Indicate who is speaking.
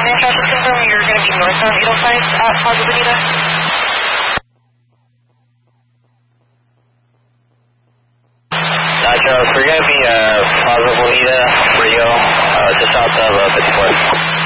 Speaker 1: traffic confirm you're going to be northbound 805 at Plaza Bonita?
Speaker 2: Charles, we're going to be Plaza Bonita, Rio, just south of Pittsburgh.